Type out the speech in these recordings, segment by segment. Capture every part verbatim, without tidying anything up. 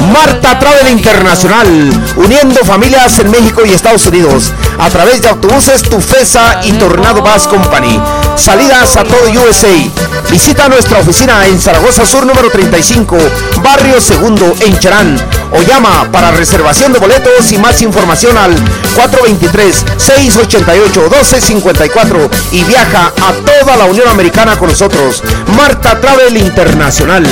Marta Travel Internacional, uniendo familias en México y Estados Unidos a través de autobuses Tufesa y Tornado Bus Company. Salidas a todo U S A. Visita nuestra oficina en Zaragoza Sur número treinta y cinco, Barrio Segundo, en Cherán, o llama para reservación de boletos y más información al cuatro dos tres, seis ocho ocho, uno dos cinco cuatro y viaja a toda la Unión Americana con nosotros. Marta Travel Internacional.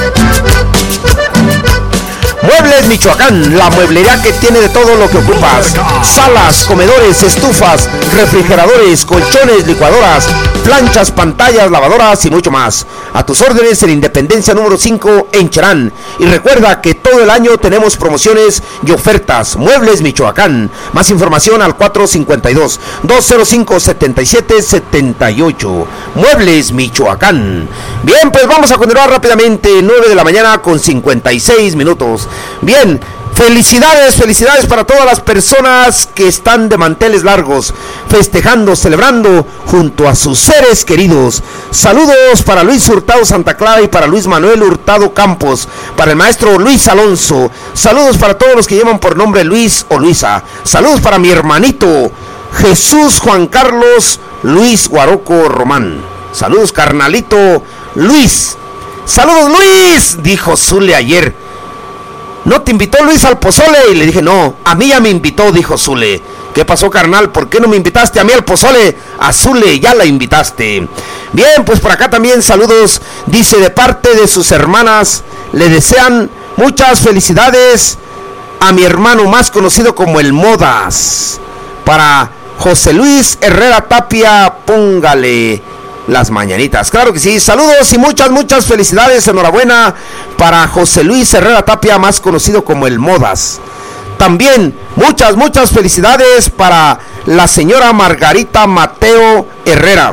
Muebles Michoacán, la mueblería que tiene de todo lo que ocupas: salas, comedores, estufas, refrigeradores, colchones, licuadoras, planchas, pantallas, lavadoras y mucho más. A tus órdenes en Independencia número cinco en Cherán. Y recuerda que todo el año tenemos promociones y ofertas. Muebles Michoacán. Más información al cuatro cinco dos, dos cero cinco, siete siete siete ocho. Muebles Michoacán. Bien, pues vamos a continuar rápidamente. nueve de la mañana con cincuenta y seis minutos. Bien, felicidades, felicidades para todas las personas que están de manteles largos, festejando, celebrando junto a sus seres queridos. Saludos para Luis Hurtado Santa Clara y para Luis Manuel Hurtado Campos, para el maestro Luis Alonso. Saludos para todos los que llevan por nombre Luis o Luisa. Saludos para mi hermanito Jesús Juan Carlos Luis Guaroco Román. Saludos, carnalito Luis. Saludos, Luis, dijo Zule ayer. ¿No te invitó Luis al pozole? Y le dije, no, a mí ya me invitó, dijo Zule. ¿Qué pasó, carnal? ¿Por qué no me invitaste a mí al pozole? A Zule ya la invitaste. Bien, pues por acá también saludos. Dice, de parte de sus hermanas, le desean muchas felicidades a mi hermano más conocido como el Modas. Para José Luis Herrera Tapia, póngale las mañanitas. Claro que sí. Saludos y muchas, muchas felicidades. Enhorabuena para José Luis Herrera Tapia, más conocido como el Modas. También muchas, muchas felicidades para la señora Margarita Mateo Herrera,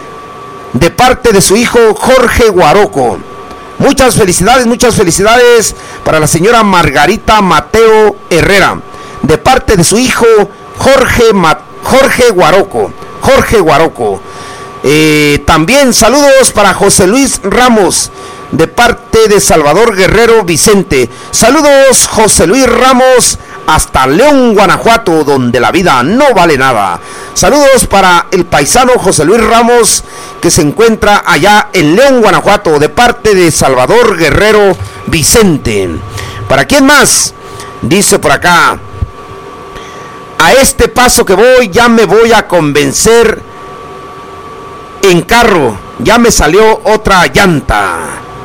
de parte de su hijo Jorge Guaroco. Muchas felicidades, muchas felicidades para la señora Margarita Mateo Herrera, de parte de su hijo Jorge, Ma- Jorge Guaroco. Jorge Guaroco. Eh, también saludos para José Luis Ramos, de parte de Salvador Guerrero Vicente. Saludos, José Luis Ramos, hasta León, Guanajuato, donde la vida no vale nada. Saludos para el paisano José Luis Ramos, que se encuentra allá en León, Guanajuato, de parte de Salvador Guerrero Vicente. ¿Para quién más? Dice por acá: a este paso que voy ya me voy a convencer en carro, ya me salió otra llanta.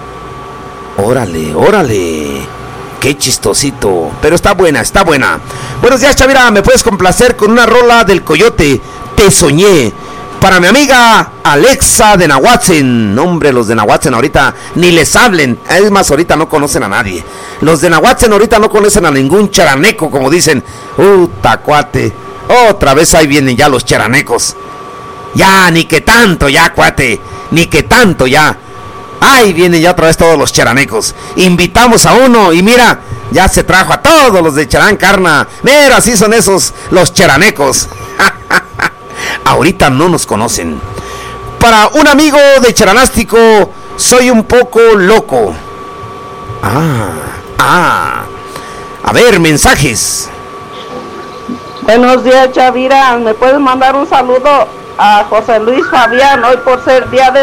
Órale, órale, qué chistosito, pero está buena, está buena. Buenos días, Chavira, ¿me puedes complacer con una rola del Coyote? Te soñé. Para mi amiga Alexa de Nahuatzen. No, hombre, los de Nahuatzen ahorita ni les hablen. Es más, ahorita no conocen a nadie. Los de Nahuatzen ahorita no conocen a ningún charaneco, como dicen. Uh, tacuate. Otra vez ahí vienen ya los charanecos. Ya, ni que tanto ya, cuate, ni que tanto ya. Ay, vienen ya otra vez todos los charanecos. Invitamos a uno y mira, ya se trajo a todos los de Charán Carna. Mira, así son esos, los charanecos. Ahorita no nos conocen. Para un amigo de Charanástico, soy un poco loco. Ah, ah. A ver, mensajes. Buenos días, Chavira. ¿Me puedes mandar un saludo a José Luis Fabián hoy por ser día de